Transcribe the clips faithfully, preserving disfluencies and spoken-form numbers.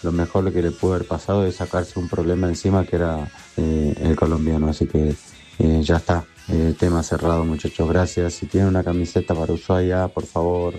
lo mejor que le pudo haber pasado es sacarse un problema encima que era eh, el colombiano, así que eh, ya está, eh, tema cerrado, muchachos, gracias. Si tienen una camiseta para Ushuaia, por favor.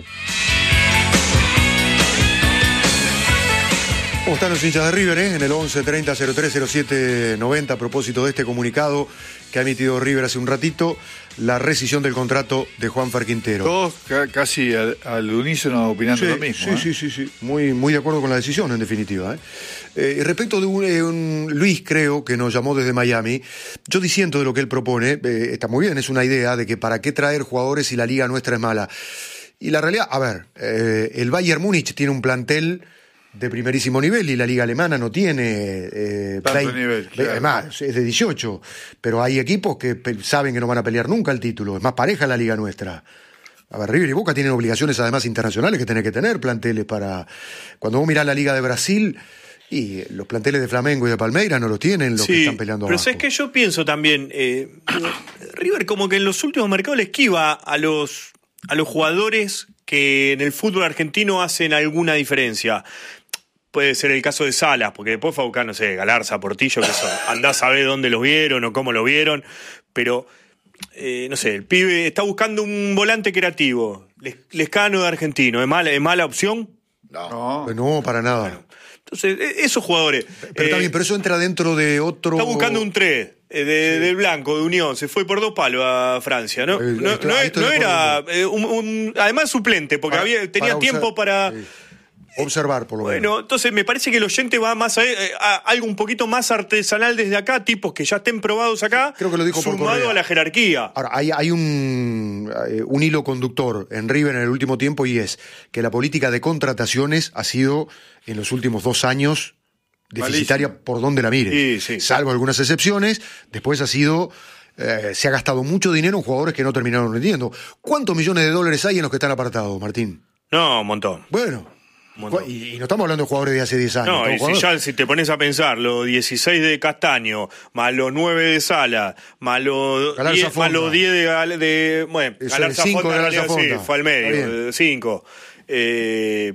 ¿Cómo están los hinchas de River, eh? En el once treinta cero tres cero siete noventa, a propósito de este comunicado que ha emitido River hace un ratito, la rescisión del contrato de Juanfer Quintero. Todos ca- casi al, al unísono opinando sí, lo mismo. Sí, ¿eh? sí, sí, sí. Muy, muy de acuerdo con la decisión, en definitiva. ¿eh? Eh, respecto de un, eh, un Luis, creo, que nos llamó desde Miami, yo disiento de lo que él propone, eh, está muy bien, es una idea de que para qué traer jugadores si la liga nuestra es mala. Y la realidad, a ver, eh, el Bayern Múnich tiene un plantel de primerísimo nivel y la liga alemana no tiene eh, tanto veinte, nivel, claro. Además es de dieciocho, pero hay equipos que pe- saben que no van a pelear nunca el título, es más pareja la liga nuestra. A ver, River y Boca tienen obligaciones además internacionales que tienen que tener planteles para... Cuando vos mirás la liga de Brasil, y los planteles de Flamengo y de Palmeiras no los tienen los sí, que están peleando pero abajo. sabes que yo pienso también, eh, River como que en los últimos mercados le esquiva a los, a los jugadores que en el fútbol argentino hacen alguna diferencia. Puede ser el caso de Salas, porque después fue a buscar, no sé, Galarza, Portillo, que eso, andás a ver dónde los vieron o cómo lo vieron, pero, eh, no sé, el pibe está buscando un volante creativo, Les, Lescano de Argentino, ¿es mala, es mala opción? No. No, para nada. Bueno, entonces, esos jugadores... Pero está eh, bien, pero eso entra dentro de otro... Está buscando un tres eh, de, sí. del Blanco, de Unión, se fue por dos palos a Francia, ¿no? Eh, no, esto, no, esto no era... Eh, un, un, además suplente, porque para, había, tenía para tiempo usar, para... Sí. Observar, por lo bueno, menos. Bueno, entonces me parece que el oyente va más a, a algo un poquito más artesanal desde acá, tipos que ya estén probados acá, creo que lo dijo por sumado Correa. a la jerarquía. Ahora, hay, hay un, un hilo conductor en River en el último tiempo y es que la política de contrataciones ha sido, en los últimos dos años, deficitaria Malísimo. Por donde la mires. Sí, sí. Salvo algunas excepciones, después ha sido... Eh, se ha gastado mucho dinero en jugadores que no terminaron rendiendo. ¿Cuántos millones de dólares hay en los que están apartados, Martín? No, un montón. Bueno... Y, y no estamos hablando de jugadores de hace diez años. No, y si ya si te pones a pensar, los dieciséis de Castaño, más los nueve de Sala, más los diez, más los diez de, de... Bueno, Galarza Fonda, sí, fue al medio, cinco. Eh,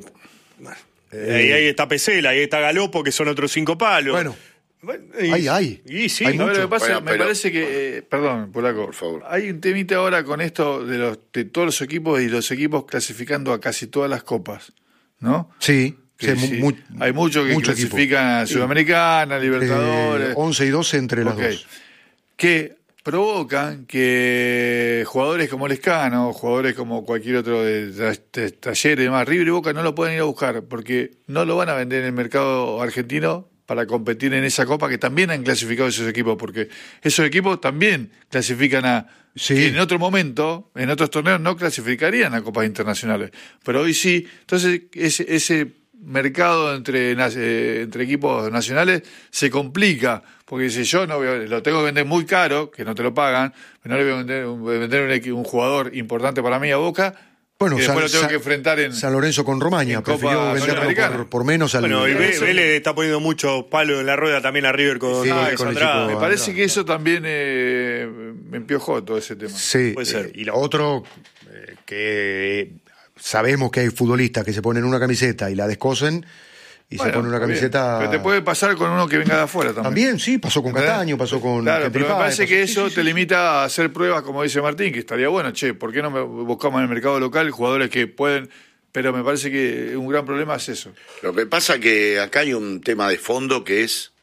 eh, ahí, ahí está Pesela, ahí está Galopo, que son otros cinco palos. Bueno. Bueno, y, hay, hay. Y sí, hay no, mucho. Me, pasa, bueno, me pero... parece que, eh, perdón, Polaco, por favor. Hay un temita ahora con esto de, los, de todos los equipos y los equipos clasificando a casi todas las copas, ¿no? Sí. Que sí, sí. Muy, hay muchos que mucho clasifican equipo. A Sudamericana, Libertadores. Eh, once y doce entre las okay. dos. Que provocan que jugadores como Lescano, jugadores como cualquier otro de, de, de Talleres y demás, River y Boca no lo pueden ir a buscar porque no lo van a vender en el mercado argentino para competir en esa copa que también han clasificado esos equipos, porque esos equipos también clasifican a... Sí. Que en otro momento, en otros torneos no clasificarían a copas internacionales, pero hoy sí. Entonces ese, ese mercado entre, eh, entre equipos nacionales se complica, porque si yo no voy a, lo tengo que vender muy caro, que no te lo pagan, pero no le voy a vender, voy a vender un, un jugador importante para mí a Boca. Bueno, y después San, lo tengo San, que enfrentar en San Lorenzo con Romaña, prefirió venderlo por, por menos al... Bueno, y Vélez está poniendo muchos palos en la rueda también a River con, sí, ah, con Andrade. Me parece Andrade. Que eso también eh, me empiojó todo ese tema. Sí, puede ser. Eh, y lo otro, eh, que sabemos que hay futbolistas que se ponen una camiseta y la descosen y bueno, se ponen una camiseta... Pero te puede pasar con uno que venga de afuera también. También, sí, pasó con Castaño, pasó con... Claro, pero me parece que eso sí, sí, te sí. limita a hacer pruebas, como dice Martín, que estaría bueno, che, ¿por qué no me buscamos en el mercado local jugadores que pueden...? Pero me parece que un gran problema es eso. Lo que pasa que acá hay un tema de fondo que es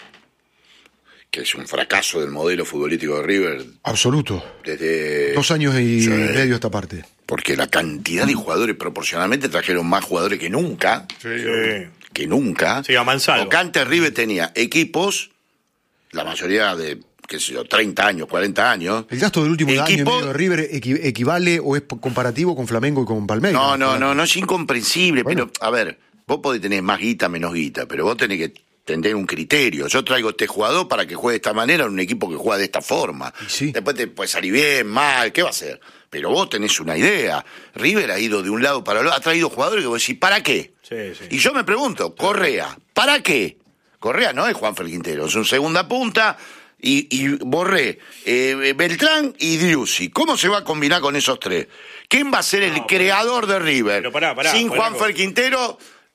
que es un fracaso del modelo futbolístico de River. Absoluto. Desde dos años y sí, medio esta parte. Porque la cantidad de jugadores proporcionalmente trajeron más jugadores que nunca. Sí. sí. Que nunca. Sí, a mansalva. Porque antes River tenía equipos, la mayoría de, qué sé yo, treinta años, cuarenta años. ¿El gasto del último equipo, año y medio de River equi- equivale o es comparativo con Flamengo y con Palmeiras? No, no, no, no es incomprensible. Bueno. Pero, a ver, vos podés tener más guita, menos guita, pero vos tenés que tener un criterio. Yo traigo este jugador para que juegue de esta manera en un equipo que juega de esta forma. Sí. Después te puede salir bien, mal, ¿qué va a hacer? Pero vos tenés una idea. River ha ido de un lado para el otro, ha traído jugadores que vos decís, ¿para qué? Sí, sí. Y yo me pregunto, Correa, ¿para qué? Correa no es Juanfer Quintero, es un segunda punta y, y Borré, eh, Beltrán y Driussi. ¿Cómo se va a combinar con esos tres? ¿Quién va a ser el No, creador de River? Pero pará, pará, Sin pará, Juanfer Quintero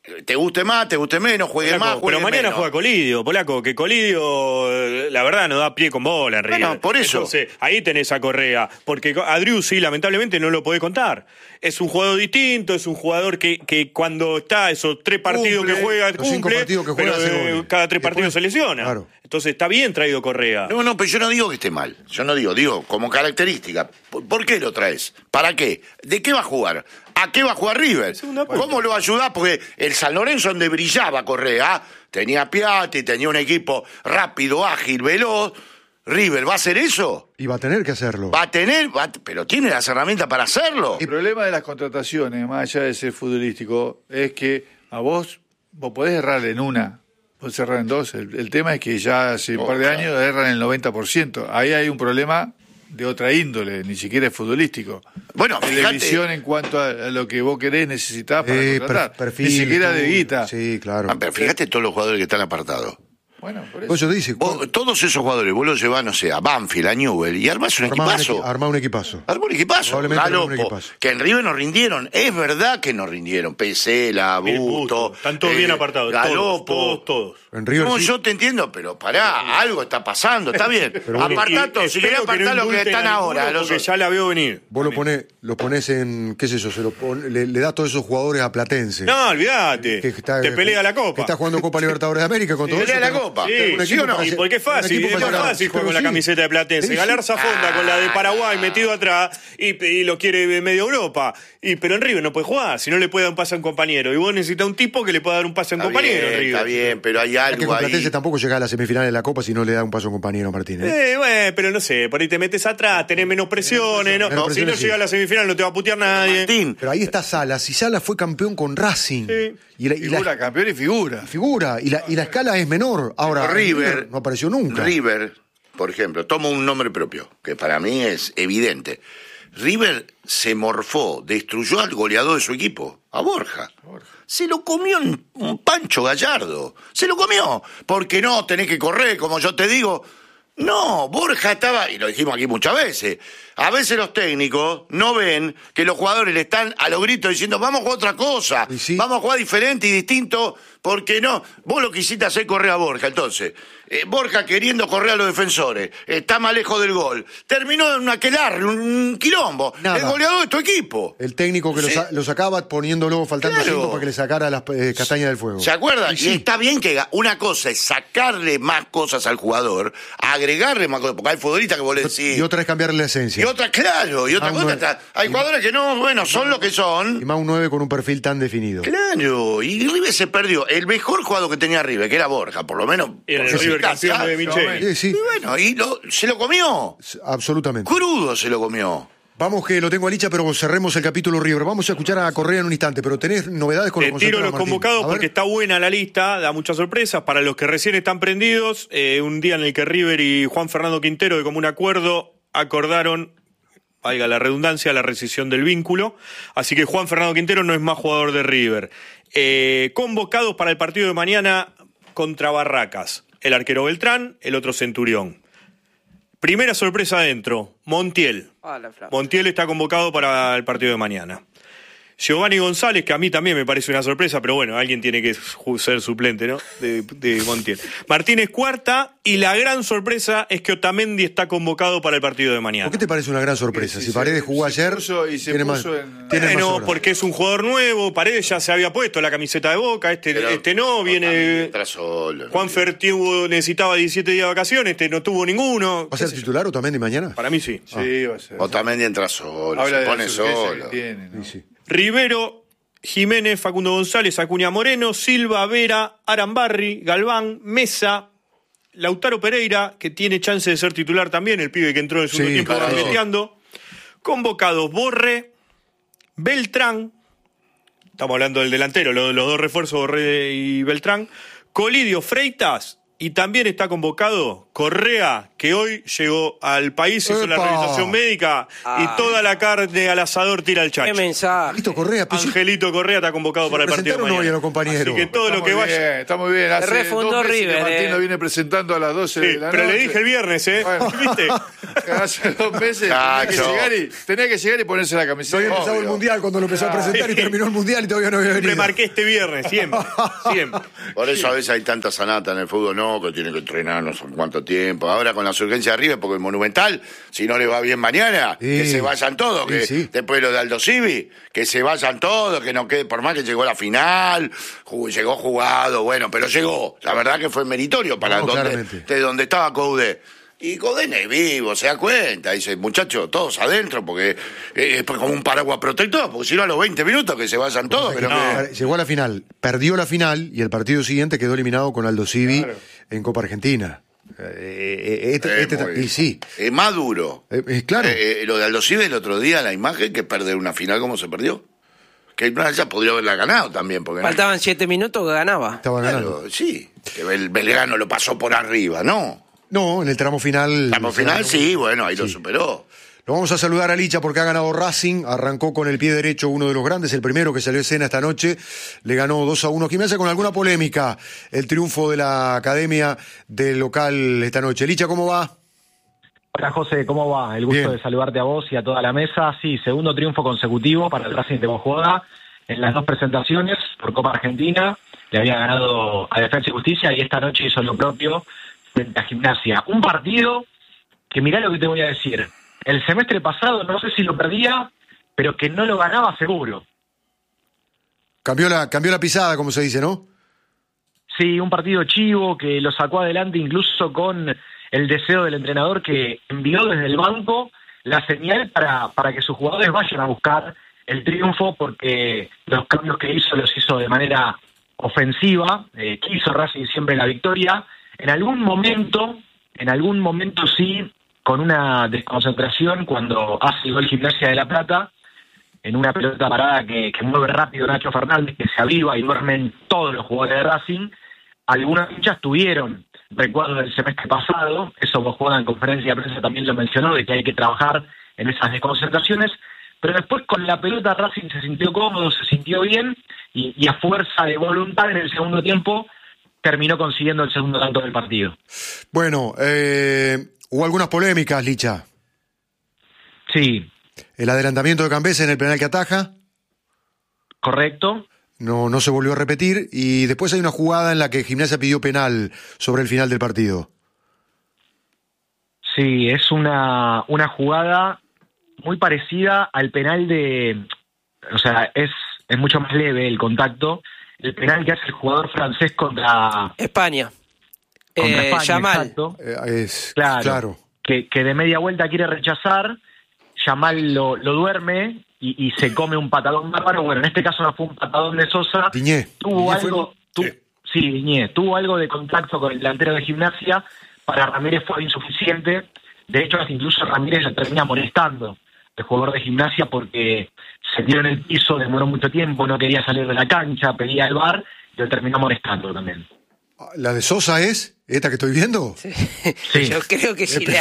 te guste más, te guste menos, juegue Polaco, más, juegue pero mañana menos. juega Colidio, Polaco, que Colidio, la verdad, no da pie con bola en River. Bueno, por eso. Entonces, ahí tenés a Correa, porque a Driussi, lamentablemente, no lo podés contar. Es un jugador distinto, es un jugador que, que cuando está esos tres partidos Cumple, que juega, los cinco cumple, partidos que juega, pero hace eh, goles. cada tres Después- partidos se lesiona. Claro. Entonces, está bien traído Correa. No, no, pero yo no digo que esté mal. Yo no digo, digo, como característica. ¿Por, por qué lo traes? ¿Para qué? ¿De qué va a jugar? ¿A qué va a jugar River? Segunda parte. ¿Cómo lo va a ayudar? Porque el San Lorenzo donde brillaba Correa, tenía Piatti, tenía un equipo rápido, ágil, veloz. ¿River va a hacer eso? Y va a tener que hacerlo. Va a tener, va a- pero tiene las herramientas para hacerlo. El problema de las contrataciones, más allá de ser futbolístico, es que a vos, vos podés errar en una, podés errar en dos. El, el tema es que ya hace un par de años erran el noventa por ciento. Ahí hay un problema de otra índole, ni siquiera es futbolístico. Bueno, De fíjate. visión en cuanto a, a lo que vos querés, necesitar para Eh, contratar. per- perfil, ni siquiera de todo. guita. Sí, claro. Ah, pero fíjate todos los jugadores que están apartados. Bueno, por eso. Por eso dice, Vos, todos esos jugadores, vos los llevás, no sé, a Banfield, a Newell, y armás un armar un, equipazo. equi- armar un equipazo. Armó un equipazo, Probablemente armó un Galopo, equipazo. que en River nos rindieron. Es verdad que nos rindieron. Pesela, Mil Busto. puntos. Están todos bien apartados. Galopo. Todos, todos, todos. En River No, sí. yo te entiendo, pero pará, algo está pasando, está bien. Apartato, Y si querés espero que apartar no lo que indulten están a ahora. ninguno, los porque otros. ya la veo venir. Vos lo ponés, lo ponés en, qué sé yo, se lo pon- le, le das todos esos jugadores a Platense. No, olvídate. Que está- Te pelea la Copa. Que está jugando Copa Libertadores de América con todo pelea eso. la tenés- Copa. Sí, tenés un sí equipo o no, para y hacer- porque es un fácil, equipo es para más ganar. fácil jugar Pero con la sí. camiseta de Platense. Sí, sí. Galarza Fonda con la de Paraguay Ah. metido atrás y, y lo quiere medio Europa. Y, pero en River no puede jugar, si no le puede dar un pase a un compañero. Y vos necesitas un tipo que le pueda dar un pase a un Está compañero en bien, River. está bien, pero hay Es que algo con ahí. Platense tampoco llega a la semifinal de la Copa si no le da un paso a un compañero Martínez. Eh, bueno, pero no sé, por ahí te metes atrás, tenés menos presiones, ¿no? Menos Si presiones, no sí. llega a la semifinal no te va a putear nadie. Martín, Pero ahí está Salas. Y Salas fue campeón con Racing. Sí. Y la, y la Figura, campeón y figura. figura. Y la, y la escala es menor. Ahora, River no apareció nunca. River, por ejemplo, tomo un nombre propio, que para mí es evidente. River se morfó, destruyó al goleador de su equipo, a Borja. Se lo comió un, un Pancho Gallardo. Se lo comió. Porque no, tenés que correr, como yo te digo. No, Borja estaba, y lo dijimos aquí muchas veces, a veces los técnicos no ven que los jugadores le están a los gritos diciendo vamos a jugar otra cosa, Y sí. vamos a jugar diferente y distinto, porque no, vos lo quisiste hacer correr a Borja, entonces, eh, Borja queriendo correr a los defensores, está más lejos del gol, terminó en un aquelarre, un quilombo, Nada. el goleador de tu equipo. El técnico que lo, Sí. sa- lo sacaba poniéndolo faltando Claro. cinco para que le sacara las eh, castañas del fuego. ¿Se acuerdan? Y Y, sí. está bien que ga- una cosa es sacarle más cosas al jugador, agregarle más cosas, porque hay futbolistas que vos le decís... Y otra es cambiarle la esencia. Y otra, claro, y otra Ah, cosa no- está. Hay jugadores que no, bueno, son lo que Y son. más un nueve con un perfil tan definido. Claro, y River se perdió. El mejor jugador que tenía River, que era Borja, por lo menos. Era por el su River eficacia. campeón de Micheli. Sí, sí, Y bueno, y lo- se lo comió. absolutamente. Crudo se lo comió. Vamos que lo tengo a Licha, pero cerremos el capítulo River. Vamos a escuchar a Correa en un instante, pero tenés novedades con Te los tiro concentrados, los Martín. convocados A ver. porque está buena la lista, da muchas sorpresas. Para los que recién están prendidos, eh, un día en el que River y Juan Fernando Quintero, de común acuerdo, acordaron, valga la redundancia, la rescisión del vínculo. Así que Juan Fernando Quintero no es más jugador de River. Eh, convocados para el partido de mañana contra Barracas. El arquero Beltrán, el otro Centurión. Primera sorpresa adentro, Montiel. Ah, la flauta. Montiel está convocado para el partido de mañana. Giovanni González, que a mí también me parece una sorpresa, pero bueno, alguien tiene que ju- ser suplente, ¿no? De, de Montiel. Martínez cuarta, y la gran sorpresa es que Otamendi está convocado para el partido de mañana. ¿Por qué te parece una gran sorpresa? Sí, si sí, Paredes se- jugó se ayer, puso y se tiene, puso más, en- tiene más Bueno, horas. porque es un jugador nuevo, Paredes ya se había puesto la camiseta de Boca, este, Pero este no, Otamendi viene... entra solo. Juanfer tuvo- necesitaba diecisiete días de vacaciones, este no tuvo ninguno. ¿Va a ser ¿Qué sé yo? titular Otamendi mañana? Para mí sí. Sí, va a ser. Otamendi entra solo, Habla se de pone la urgencia solo. que tiene, ¿no? Sí, sí. Rivero, Jiménez, Facundo González, Acuña Moreno, Silva, Vera, Arambarri, Galván, Mesa, Lautaro Pereira, que tiene chance de ser titular también, el pibe que entró en el segundo Sí, tiempo claro. gambeteando. Convocados Borre, Beltrán, estamos hablando del delantero, los, los dos refuerzos, Borre y Beltrán, Colidio, Freitas, y también está convocado Correa, que hoy llegó al país, hizo la ¡Epa! revisación médica Ah. y toda la carne al asador tira el ¿Qué chacho. mensaje? Listo, Correa. pues sí. Angelito Correa está convocado para el partido presentaron de hoy a mañana. los compañeros. Así que todo Está lo que muy vaya... bien, está muy bien. Hace refundó dos meses River, que Martín eh. lo viene presentando a las doce Sí, de la pero noche. le dije el viernes, ¿eh? Bueno. ¿Viste? Hace dos meses tenía que, Cacho. llegar y, tenía que llegar y ponerse la No camiseta. había empezado el Obvio. Mundial cuando lo empezó a presentar y terminó el Mundial y todavía no había Me venido. marqué este viernes, siempre. Siempre. Por eso a veces hay tanta sanata en el fútbol, no, que tiene que entrenar no sé cuánto tiempo. Ahora con las urgencias de River, porque el Monumental, si no le va bien mañana, Sí. que se vayan todos, que Sí, sí. después lo de Aldo Civi, que se vayan todos, que no quede, por más que llegó a la final, jugó- llegó jugado, bueno, pero llegó. La verdad que fue meritorio para No, donde, claramente. de donde estaba Coudet. Y Godén es vivo, se da cuenta, dice, muchachos, todos adentro, porque eh, es como un paraguas protector, porque si no a los veinte minutos que se vayan todos, pero que- Llegó a la final, perdió la final y el partido siguiente quedó eliminado con Aldo Civi Claro. en Copa Argentina. Eh, eh, este, Eh, este- muy- y sí, es más duro. eh, eh, claro. Eh, eh, lo de Aldo Civi el otro día, la imagen, que perder una final como se perdió. Que ya podría haberla ganado también. Porque Faltaban siete minutos que ganaba. Estaba ganando. Claro, sí, que Bel- Belgrano lo pasó por arriba, ¿no? No, en el tramo final. Tramo final sí, bueno, ahí lo Sí. superó. Lo vamos a saludar a Licha porque ha ganado Racing, arrancó con el pie derecho uno de los grandes, el primero que salió a escena esta noche, le ganó dos a uno a Gimnasia con alguna polémica, el triunfo de la academia del local esta noche. Licha, ¿cómo va? Hola José, ¿cómo va? El gusto Bien. de saludarte a vos y a toda la mesa. Sí, segundo triunfo consecutivo para el Racing de Bojoda en las dos presentaciones por Copa Argentina. Le había ganado a Defensa y Justicia y esta noche hizo lo propio frente a Gimnasia. Un partido que mirá lo que te voy a decir. El semestre pasado no sé si lo perdía, pero que no lo ganaba seguro. Cambió la, cambió la pisada, como se dice, ¿no? Sí, un partido chivo que lo sacó adelante incluso con el deseo del entrenador que envió desde el banco la señal para, para que sus jugadores vayan a buscar el triunfo, porque los cambios que hizo los hizo de manera ofensiva, eh, quiso Racing siempre la victoria. En algún momento, en algún momento sí, con una desconcentración cuando hace el gol Gimnasia de La Plata, en una pelota parada que, que mueve rápido Nacho Fernández, que se aviva y duermen todos los jugadores de Racing. Algunas hinchas tuvieron recuerdo del semestre pasado, eso Bojoda en conferencia de prensa también lo mencionó, de que hay que trabajar en esas desconcentraciones, pero después con la pelota Racing se sintió cómodo, se sintió bien, y, y a fuerza de voluntad en el segundo tiempo terminó consiguiendo el segundo tanto del partido. Bueno, eh, hubo algunas polémicas, Licha. Sí, El adelantamiento de Cambese en el penal que ataja, correcto. no, no se volvió a repetir, y después hay una jugada en la que Gimnasia pidió penal sobre el final del partido. Sí, es una, una jugada muy parecida al penal de... O sea, es, es mucho más leve el contacto. El penal que hace el jugador francés contra, España. contra Eh, España, Yamal. exacto. Eh, es, Claro, claro. Que, que de media vuelta quiere rechazar, Yamal lo, lo duerme y, y se come un patadón bárbaro. Bueno, en este caso no fue un patadón de Sosa. Diñé. Tuvo Diñé fue- algo... tu- Sí. sí, Diñé. Tuvo algo de contacto con el delantero de Gimnasia. Para Ramírez fue insuficiente. De hecho, incluso Ramírez le termina molestando, el jugador de Gimnasia, porque se tiró en el piso, demoró mucho tiempo, no quería salir de la cancha, pedía el V A R y lo terminó molestando también. ¿La de Sosa es esta que estoy viendo? Sí. Yo creo que sí le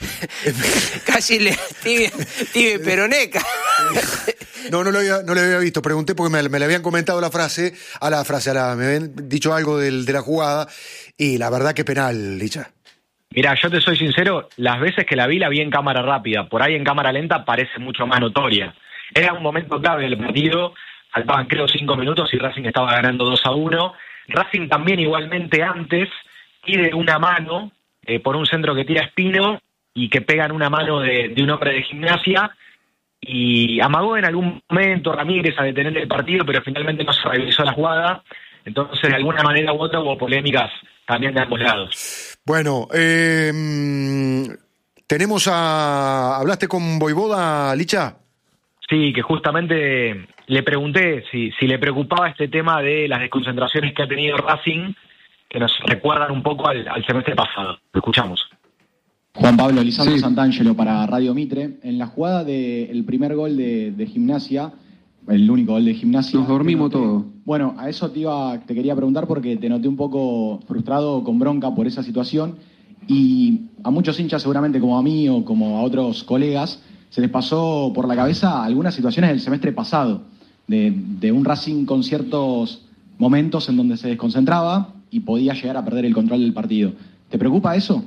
casi le tibia, tibia y peroneca. No, no lo había, no lo había visto. Pregunté porque me, me le habían comentado la frase, a la frase, a la, me habían dicho algo del, de la jugada, y la verdad que penal, Licha. Mirá, yo te soy sincero, las veces que la vi, la vi en cámara rápida. Por ahí en cámara lenta parece mucho más notoria. Era un momento clave del partido, faltaban creo cinco minutos y Racing estaba ganando dos a uno. Racing también igualmente antes pide una mano eh, por un centro que tira Espino y que pegan una mano de, de un hombre de Gimnasia, y amagó en algún momento Ramírez a detener el partido, pero finalmente no se revisó la jugada. Entonces, de alguna manera u otra hubo polémicas también de ambos lados. Bueno, eh, mm, tenemos a... ¿Hablaste con Voivoda, Licha? Sí, que justamente le pregunté si, si le preocupaba este tema de las desconcentraciones que ha tenido Racing, que nos recuerdan un poco al, al semestre pasado. Lo escuchamos. Juan Pablo Lisandro Santangelo para Radio Mitre. En la jugada del primer gol de, de Gimnasia, el único gol de Gimnasia... Nos dormimos te noté- todos. Bueno, a eso te, iba, te quería preguntar porque te noté un poco frustrado, con bronca por esa situación. Y a muchos hinchas, seguramente como a mí o como a otros colegas, se les pasó por la cabeza algunas situaciones del semestre pasado, de, de un Racing con ciertos momentos en donde se desconcentraba y podía llegar a perder el control del partido. ¿Te preocupa eso?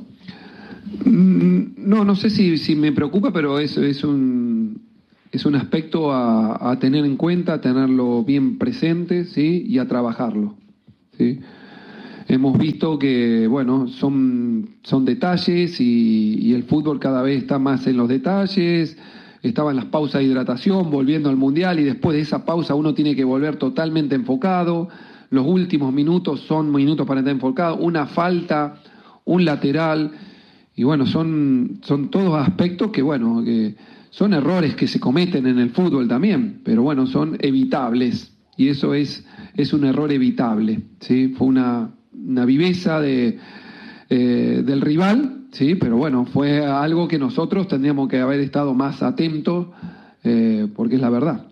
No, no sé si, si me preocupa, pero es, es, un, es un aspecto a, a tener en cuenta, a tenerlo bien presente, ¿sí? Y a trabajarlo, ¿sí? Hemos visto que, bueno, son, son detalles y, y el fútbol cada vez está más en los detalles. Estaban las pausas de hidratación, volviendo al Mundial, y después de esa pausa uno tiene que volver totalmente enfocado. Los últimos minutos son minutos para estar enfocado, una falta, un lateral, y bueno, son, son todos aspectos que, bueno, que son errores que se cometen en el fútbol también, pero bueno, son evitables, y eso es, es un error evitable, ¿sí? Fue una... una viveza de, eh, del rival, sí, pero bueno, fue algo que nosotros tendríamos que haber estado más atentos, eh, porque es la verdad.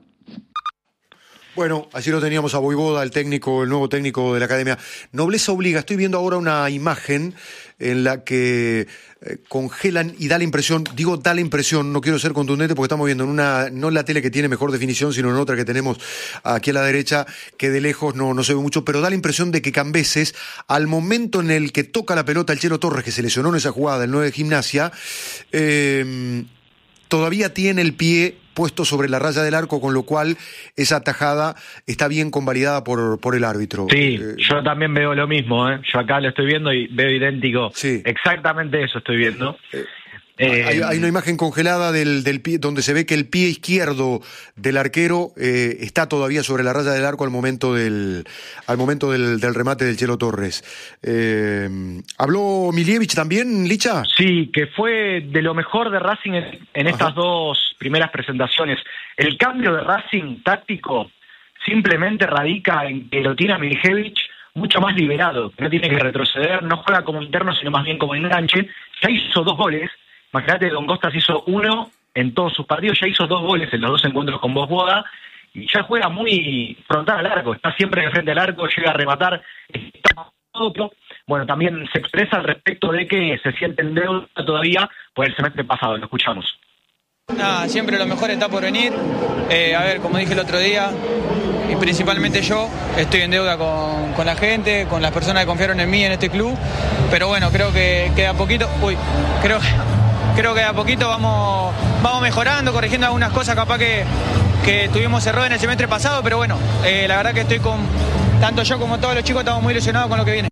Bueno, así lo teníamos a Voivoda, el técnico, el nuevo técnico de la academia. Nobleza obliga. Estoy viendo ahora una imagen en la que eh, congelan y da la impresión, digo da la impresión, no quiero ser contundente porque estamos viendo en una, no en la tele que tiene mejor definición, sino en otra que tenemos aquí a la derecha, que de lejos no, no se ve mucho, pero da la impresión de que Cambeses, al momento en el que toca la pelota el Chelo Torres, que se lesionó en esa jugada, el nueve de Gimnasia, eh, todavía tiene el pie puesto sobre la raya del arco, con lo cual esa tajada está bien convalidada por, por el árbitro. Sí, eh, yo también veo lo mismo, ¿eh? Yo acá lo estoy viendo y veo idéntico. Sí. Exactamente eso estoy viendo. Eh, Eh, hay, hay una imagen congelada del, del pie, donde se ve que el pie izquierdo del arquero eh, está todavía sobre la raya del arco al momento del, al momento del, del remate del Chelo Torres. Eh, ¿Habló Milievich también, Licha? Sí, que fue de lo mejor de Racing en, en estas dos primeras presentaciones. El cambio de Racing táctico simplemente radica en que lo tiene a Milievich mucho más liberado, no tiene que retroceder, no juega como interno, sino más bien como enganche. Ya hizo dos goles. Imagínate, Don Costas hizo uno en todos sus partidos, ya hizo dos goles en los dos encuentros con Voivoda, y ya juega muy frontal al arco, está siempre de frente al arco, llega a rematar, está todo. Bueno, también se expresa al respecto de que se siente en deuda todavía por el semestre pasado, lo escuchamos. Nada, siempre lo mejor está por venir. Eh, a ver, como dije el otro día, y principalmente yo, estoy en deuda con, con la gente, con las personas que confiaron en mí en este club, pero bueno, creo que queda a poquito, uy, creo que... Creo que de a poquito vamos, vamos mejorando, corrigiendo algunas cosas capaz que, que tuvimos errores en el semestre pasado, pero bueno, eh, la verdad que estoy con, tanto yo como todos los chicos estamos muy ilusionados con lo que viene.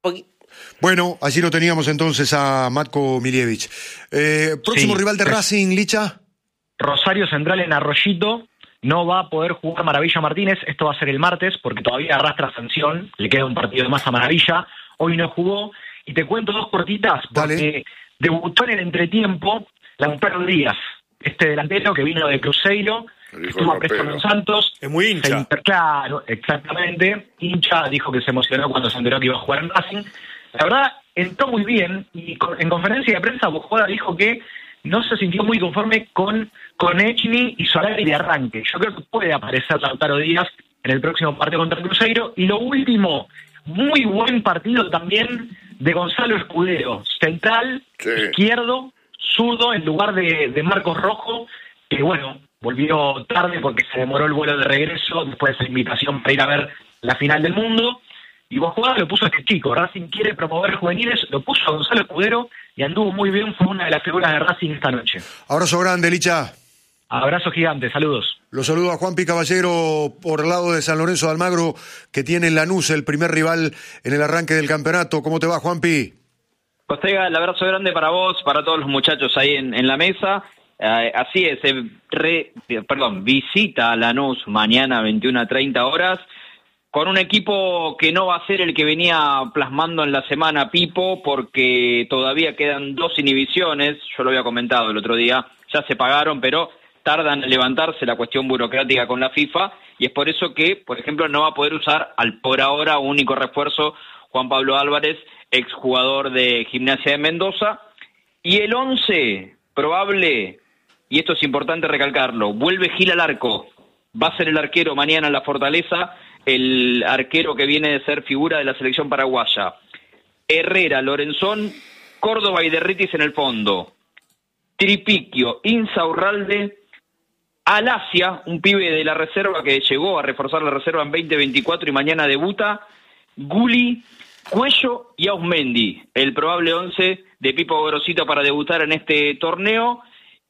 Bueno, allí lo teníamos entonces a Matko Milievich. Eh, próximo Sí, rival de Racing, Licha. Rosario Central en Arroyito, no va a poder jugar Maravilla Martínez, esto va a ser el martes, porque todavía arrastra sanción, le queda un partido más a Maravilla, hoy no jugó, y te cuento dos cortitas, porque... Dale. Debutó en el entretiempo Lautaro Díaz, este delantero que vino de Cruzeiro, estuvo a préstamo en Santos. Es muy hincha. Inter, claro, exactamente. Hincha, dijo que se emocionó cuando se enteró que iba a jugar en Racing. La verdad, entró muy bien y en conferencia de prensa Bojoda dijo que no se sintió muy conforme con, con Echny y Solari de arranque. Yo creo que puede aparecer Lautaro Díaz en el próximo partido contra el Cruzeiro. Y lo último, muy buen partido también de Gonzalo Escudero, central, sí. Izquierdo, zurdo, en lugar de, de Marcos Rojo, que bueno, volvió tarde porque se demoró el vuelo de regreso después de esa invitación para ir a ver la final del mundo. Y Bojoda lo puso a este chico, Racing quiere promover juveniles, lo puso a Gonzalo Escudero y anduvo muy bien, fue una de las figuras de Racing esta noche. Abrazo grande, Licha. Abrazo gigante, saludos. Lo saludo a Juanpi Caballero por el lado de San Lorenzo de Almagro, que tiene en Lanús el primer rival en el arranque del campeonato. ¿Cómo te va, Juanpi? Costega, el abrazo grande para vos, para todos los muchachos ahí en, en la mesa. Eh, así es, eh, re, perdón, visita a Lanús mañana veintiuna a treinta horas, con un equipo que no va a ser el que venía plasmando en la semana Pipo, porque todavía quedan dos inhibiciones, yo lo había comentado el otro día, ya se pagaron, pero tardan en levantarse la cuestión burocrática con la FIFA, y es por eso que, por ejemplo, no va a poder usar al por ahora único refuerzo Juan Pablo Álvarez, exjugador de Gimnasia de Mendoza, y el once probable, y esto es importante recalcarlo, vuelve Gil al arco, va a ser el arquero mañana en la Fortaleza, el arquero que viene de ser figura de la selección paraguaya. Herrera, Lorenzón, Córdoba y Derritis en el fondo. Tripiquio, Insaurralde, Alasia, un pibe de la reserva que llegó a reforzar la reserva en veinte veinticuatro y mañana debuta, Guli, Cuello y Ausmendi, el probable once de Pipo Gorosito para debutar en este torneo.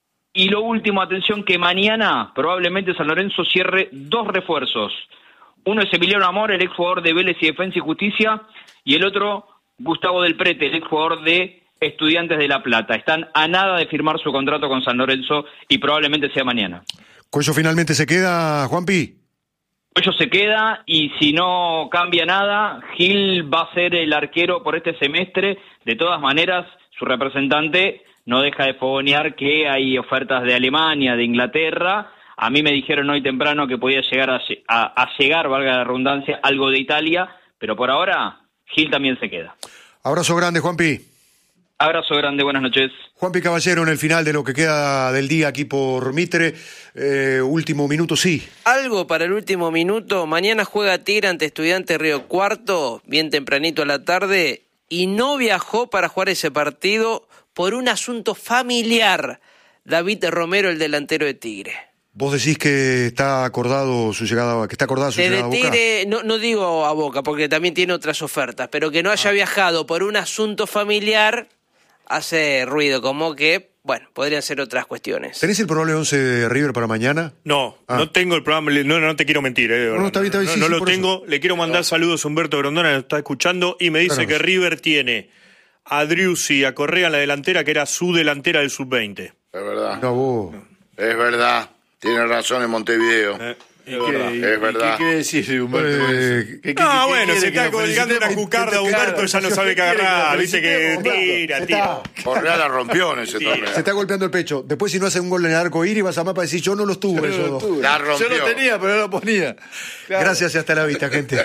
Y lo último, atención, que mañana probablemente San Lorenzo cierre dos refuerzos. Uno es Emiliano Amor, el exjugador de Vélez y Defensa y Justicia, y el otro, Gustavo Del Prete, el exjugador de Estudiantes de La Plata. Están a nada de firmar su contrato con San Lorenzo y probablemente sea mañana. ¿Cuello finalmente se queda, Juanpi? Cuello se queda y si no cambia nada, Gil va a ser el arquero por este semestre. De todas maneras, su representante no deja de fogonear que hay ofertas de Alemania, de Inglaterra. A mí me dijeron hoy temprano que podía llegar a, a, a llegar, valga la redundancia, algo de Italia, pero por ahora Gil también se queda. Abrazo grande, Juanpi. Abrazo grande, buenas noches. Juanpi Caballero, en el final de lo que queda del día aquí por Mitre, eh, último minuto, sí. Algo para el último minuto. Mañana juega Tigre ante Estudiantes Río Cuarto, bien tempranito a la tarde, y no viajó para jugar ese partido por un asunto familiar. David Romero, el delantero de Tigre. ¿Vos decís que está acordado su llegada, que está acordada su Desde llegada a Boca? Tigre, no, no digo a Boca, porque también tiene otras ofertas, pero que no haya ah. viajado por un asunto familiar hace ruido, como que, bueno, podrían ser otras cuestiones. ¿Tenés el probable once de River para mañana? No, ah. no tengo el programa, no, no te quiero mentir. Eh, no, no, está bien, está bien, no, sí, no sí, lo tengo, eso. Le quiero mandar no. saludos a Humberto Grondona, que lo está escuchando, y me dice claro. que River tiene a Driussi, a Correa en la delantera, que era su delantera del sub veinte. Es verdad. No, vos. Es verdad. Tiene razón en Montevideo. Eh. Es verdad. Es verdad. ¿Qué quiere decir, Humberto? Eh, ¿Qué, qué, no, qué bueno, se está colgando una cucarda, Humberto ya no sabe qué agarrar, dice que tira, tira. Correa la rompió en ese torneo. Se está golpeando el pecho. Después si no hace un gol en el arco iris, vas a mapa y decir, yo no los tuve. Yo, no tuve. La rompió. Yo lo tenía, pero no lo ponía. Claro. Gracias y hasta la vista, gente.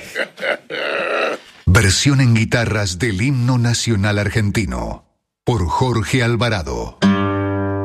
Versión en guitarras del himno nacional argentino por Jorge Alvarado.